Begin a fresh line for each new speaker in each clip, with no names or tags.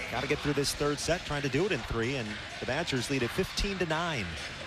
Got to get through this third set, trying to do it in 3, and the Badgers lead at 15-9.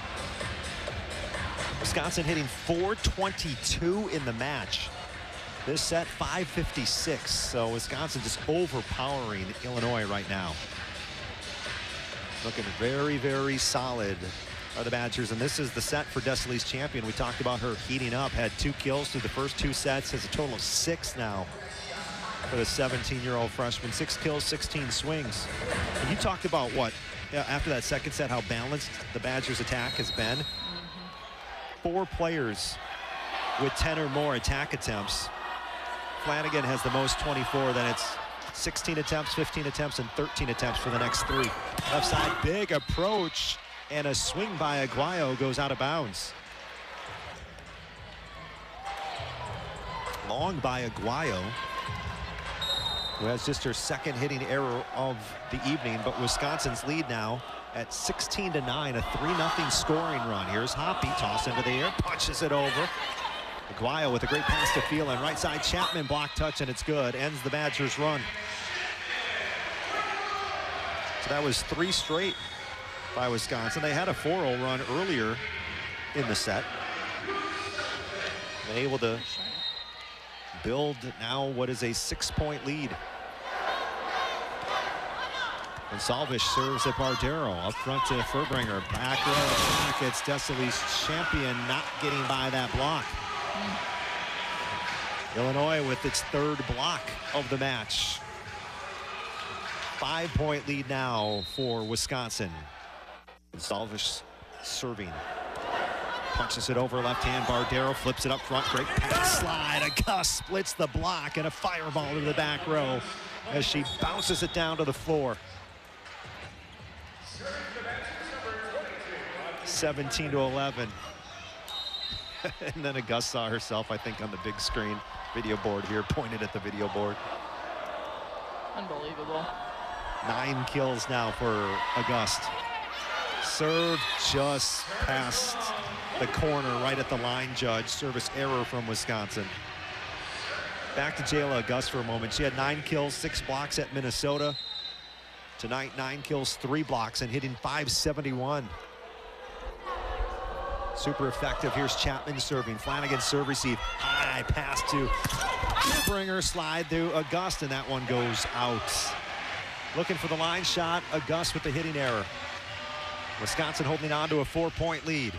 Wisconsin hitting .422 in the match. This set 556, so Wisconsin just overpowering Illinois right now. Looking very, very solid are the Badgers, and this is the set for DeSalise Champion. We talked about her heating up, had 2 kills through the first 2 sets, has a total of 6 now for the 17-year-old freshman. 6 kills, 16 swings. And you talked about what, after that second set, how balanced the Badgers attack has been. 4 players with 10 or more attack attempts. Flanagan has the most, 24. Then it's 16 attempts, 15 attempts, and 13 attempts for the next 3. Left side, big approach, and a swing by Aguayo goes out of bounds. Long by Aguayo, who has just her second hitting error of the evening, but Wisconsin's lead now at 16-9, a 3-0 scoring run. Here's Hoppe, toss into the air, punches it over. Aguayo with a great pass to Phelan. Right side, Chapman block touch, and it's good. Ends the Badgers' run. So that was 3 straight by Wisconsin. They had a 4-0 run earlier in the set. Been able to build now what is a 6-point lead. And Salvish serves at Bardero. Up front to Furbringer. Back row attack. It's DeSalise Champion not getting by that block. Illinois with its 3rd block of the match. 5-point lead now for Wisconsin. Salvish serving. Punches it over left hand. Bardero flips it up front. Great pass slide. A Gus splits the block and a fireball to the back row as she bounces it down to the floor. 17-11. And then Gus saw herself, I think, on the big screen video board here, pointed at the video board.
Unbelievable.
9 kills now for Auguste. Serve just past the corner, right at the line judge. Service error from Wisconsin. Back to Jayla Auguste for a moment. She had 9 kills, 6 blocks at Minnesota. Tonight, 9 kills, 3 blocks, and hitting .571. Super effective. Here's Chapman serving. Flanagan serve receive. High pass to Springer, slide to Auguste, and that one goes out. Looking for the line shot. Auguste with the hitting error. Wisconsin holding on to a 4-point lead.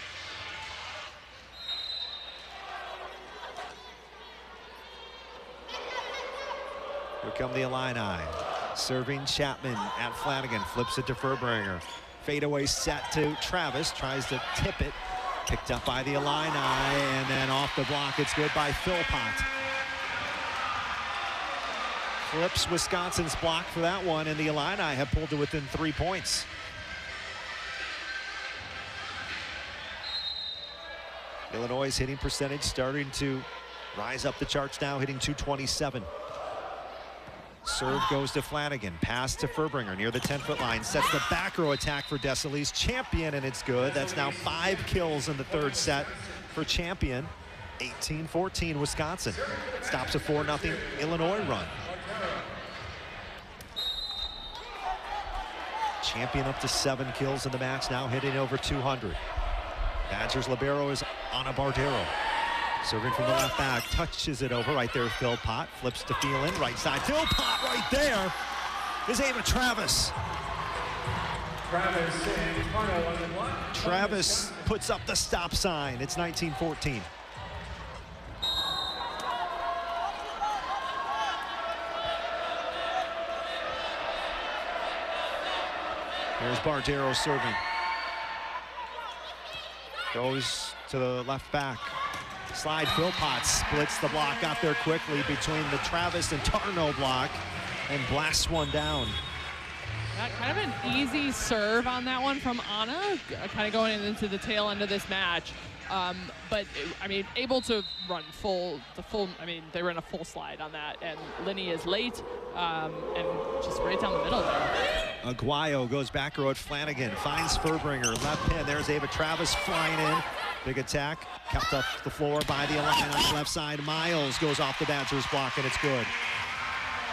Here come the Illini. Serving Chapman at Flanagan. Flips it to Furbringer. Fadeaway set to Travis. Tries to tip it. Picked up by the Illini, and then off the block. It's good by Philpott. Flips Wisconsin's block for that one, and the Illini have pulled to within 3 points. Illinois' hitting percentage starting to rise up the charts now, hitting .227. Serve goes to Flanagan. Pass to Furbringer near the 10-foot line. Sets the back row attack for DeSalise Champion, and it's good. That's now 5 kills in the 3rd set for Champion. 18-14 Wisconsin. Stops a 4-0 Illinois run. Champion up to 7 kills in the match, now hitting over 200. Badgers libero is Ana Bardero. Serving from the left back, touches it over right there. Philpott flips to Phelan, right side. Philpott right there is Ava Travis. Travis puts up the stop sign. It's 19-14. Here's Bardero serving. Goes to the left back. Slide. Philpott splits the block out there quickly between the Travis and Tarnow block and blasts one down.
Kind of an easy serve on that one from Anna, kind of going into the tail end of this match. But I mean, able to run I mean, they ran a full slide on that, and Linney is late and just right down the middle there.
Aguayo goes back row at Flanagan, finds Furbringer, left pin. There's Ava Travis flying in. Big attack, kept up the floor by the Illini on the left side. Miles goes off the Badgers block, and it's good.